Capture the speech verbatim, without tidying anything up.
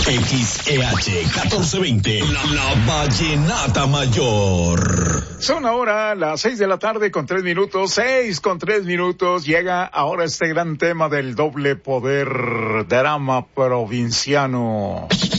X E H catorce veinte, la, la Vallenata Mayor. Son ahora las seis de la tarde con tres minutos, seis con tres minutos. Llega ahora este gran tema del doble poder, drama provinciano.